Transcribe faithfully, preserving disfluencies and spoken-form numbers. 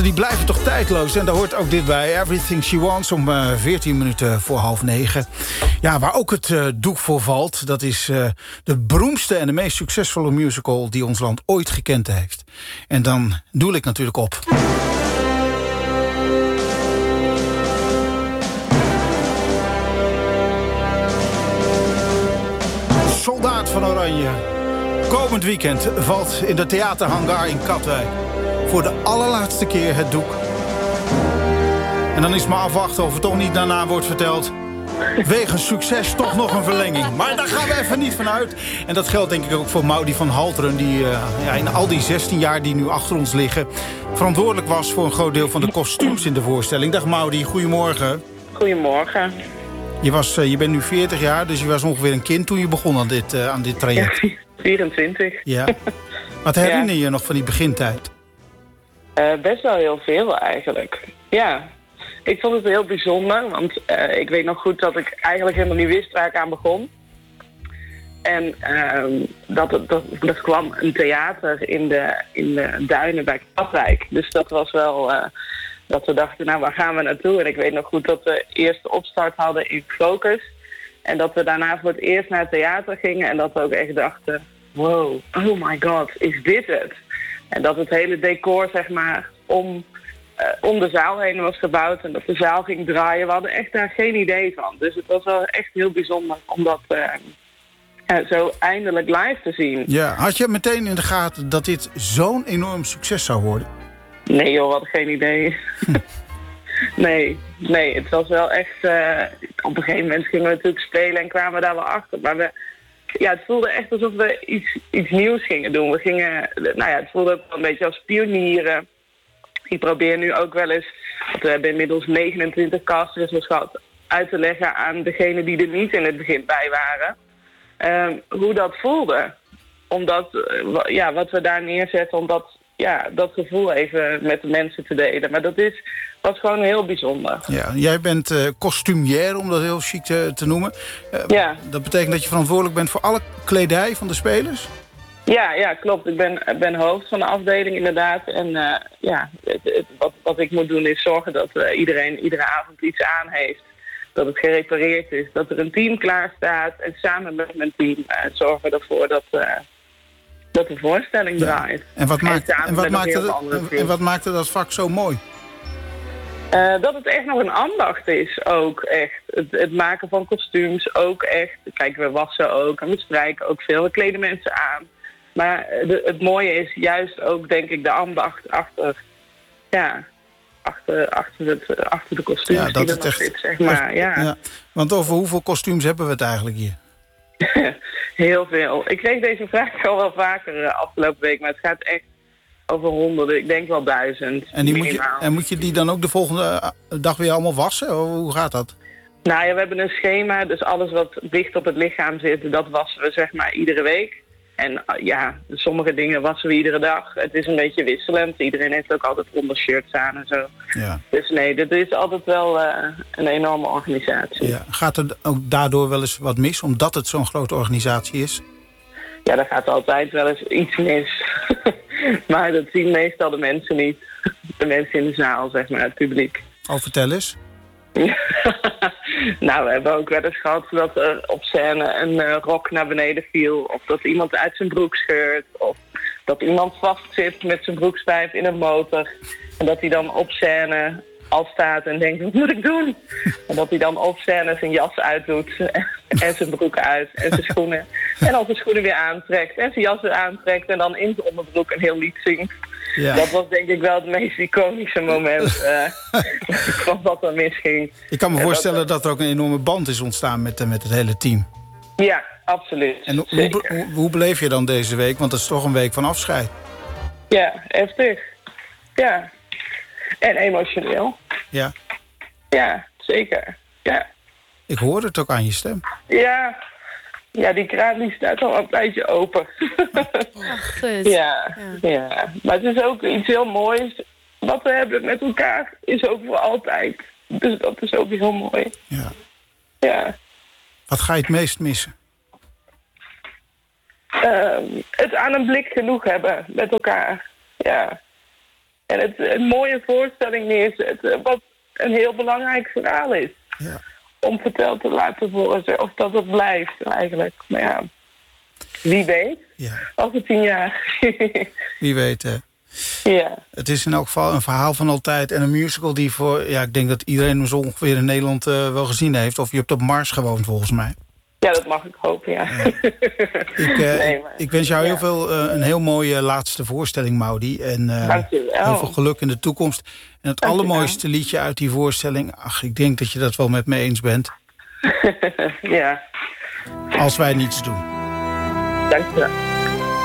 platen die blijven toch tijdloos. En daar hoort ook dit bij. Everything She Wants om uh, veertien minuten voor half negen. Ja, waar ook het uh, doek voor valt. Dat is uh, de beroemdste en de meest succesvolle musical die ons land ooit gekend heeft. En dan doe ik natuurlijk op. Soldaat van Oranje. Komend weekend valt in de theaterhangar in Katwijk voor de allerlaatste keer het doek. En dan is maar afwachten of het toch niet daarna wordt verteld. Wegens succes toch nog een verlenging. Maar daar gaan we even niet van uit. En dat geldt denk ik ook voor Maudie van Halteren, die uh, ja, in al die zestien jaar die nu achter ons liggen verantwoordelijk was voor een groot deel van de kostuums in de voorstelling. Dag Maudie, goedemorgen. Goedemorgen. Je, was, uh, je bent nu veertig jaar, dus je was ongeveer een kind toen je begon aan dit, uh, aan dit traject. Ja, vierentwintig. Ja. Wat herinner je nog van die begintijd? Uh, best wel heel veel eigenlijk. Ja, ik vond het heel bijzonder, want uh, ik weet nog goed dat ik eigenlijk helemaal niet wist waar ik aan begon. En uh, dat, dat, dat kwam een theater in de, in de duinen bij Katwijk. Dus dat was wel uh, dat we dachten, nou waar gaan we naartoe? En ik weet nog goed dat we eerst de opstart hadden in Focus. En dat we daarna voor het eerst naar het theater gingen en dat we ook echt dachten, wow, oh my god, is dit het? En dat het hele decor, zeg maar, om, uh, om de zaal heen was gebouwd en dat de zaal ging draaien. We hadden echt daar geen idee van. Dus het was wel echt heel bijzonder om dat uh, uh, zo eindelijk live te zien. Ja, had je meteen in de gaten dat dit zo'n enorm succes zou worden? Nee joh, we hadden geen idee. Hm. nee, nee, het was wel echt... Uh, op een gegeven moment gingen we natuurlijk spelen en kwamen we daar wel achter. Maar we... Ja, het voelde echt alsof we iets, iets nieuws gingen doen. We gingen, nou ja, het voelde ook wel een beetje als pionieren. Ik probeer nu ook wel eens, we hebben inmiddels negenentwintig castwissels gehad, uit te leggen aan degenen die er niet in het begin bij waren. Um, hoe dat voelde. Omdat, ja, wat we daar neerzetten, om dat, ja, dat gevoel even met de mensen te delen. Maar dat is, was gewoon heel bijzonder. Ja, jij bent uh, costumière, om dat heel chic te, te noemen. Uh, ja. Dat betekent dat je verantwoordelijk bent voor alle kledij van de spelers? Ja, ja, klopt. Ik ben, ben hoofd van de afdeling inderdaad. En uh, ja, het, het, wat, wat ik moet doen is zorgen dat uh, iedereen iedere avond iets aan heeft. Dat het gerepareerd is. Dat er een team klaar staat. En samen met mijn team uh, zorgen we ervoor dat... Uh, dat de voorstelling ja. draait. En wat, maakt, en, en, wat maakte dat, en wat maakte dat vak zo mooi? Uh, dat het echt nog een ambacht is, ook echt. Het, het maken van kostuums, ook echt. Kijk, we wassen ook en we strijken ook veel. We kleden mensen aan. Maar de, het mooie is juist ook, denk ik, de ambacht achter... Ja, achter, achter, het, achter de kostuums ja, dat die het echt, zit, zeg maar. Ja. Ja. Want over hoeveel kostuums hebben we het eigenlijk hier? Heel veel. Ik kreeg deze vraag al wel vaker uh, afgelopen week, maar het gaat echt over honderden. Ik denk wel duizend. En, die moet je, en moet je die dan ook de volgende dag weer allemaal wassen? Hoe gaat dat? Nou ja, we hebben een schema, dus alles wat dicht op het lichaam zit, dat wassen we zeg maar iedere week. En uh, ja, sommige dingen wassen we iedere dag. Het is een beetje wisselend. Iedereen heeft ook altijd ondershirts aan en zo. Ja. Dus nee, dit is altijd wel uh, een enorme organisatie. Ja. Gaat er ook daardoor wel eens wat mis, omdat het zo'n grote organisatie is? Ja, daar gaat altijd wel eens iets mis. Maar dat zien meestal de mensen niet. De mensen in de zaal, zeg maar, het publiek. Oh, vertel eens. Nou, we hebben ook wel eens gehad dat er op scène een uh, rok naar beneden viel. Of dat iemand uit zijn broek scheurt. Of dat iemand vastzit met zijn broekspijp in een motor. En dat hij dan op scène al staat en denkt, wat moet ik doen? En dat hij dan op scène zijn jas uitdoet. En zijn broek uit. En zijn schoenen. En dan zijn schoenen weer aantrekt. En zijn jas weer aantrekt. En dan in zijn onderbroek een heel lied zingt. Ja. Dat was denk ik wel het meest iconische moment uh, van wat er misging. Ik kan me en voorstellen dat, dat, dat er ook een enorme band is ontstaan met, met het hele team. Ja, absoluut. En hoe, hoe, hoe, hoe beleef je dan deze week? Want het is toch een week van afscheid. Ja, heftig. Ja. En emotioneel. Ja. Ja, zeker. Ja. Ik hoor het ook aan je stem. Ja. Ja, die kraan die staat al een tijdje open. Ach, goed. Ja, ja, ja. Maar het is ook iets heel moois. Wat we hebben met elkaar is ook voor altijd. Dus dat is ook heel mooi. Ja. Ja. Wat ga je het meest missen? Uh, het aan een blik genoeg hebben met elkaar. Ja. En het een mooie voorstelling neerzetten, wat een heel belangrijk verhaal is. Ja. Om verteld te laten worden, of dat het blijft eigenlijk. Maar ja, wie weet, Ja. over tien jaar. Wie weet, hè. Ja. Het is in elk geval een verhaal van altijd. En een musical die voor... Ja, ik denk dat iedereen hem zo ongeveer in Nederland uh, wel gezien heeft. Of je hebt op Mars gewoond, volgens mij. Ja, dat mag ik hopen, ja. ja. ik, uh, nee, maar, ik wens jou heel ja. veel, uh, een heel mooie laatste voorstelling, Maudie. En uh, heel veel geluk in de toekomst. En het Dank allermooiste liedje uit die voorstelling... Ach, ik denk dat je dat wel met me eens bent. Ja. Als wij niets doen. Dank je wel.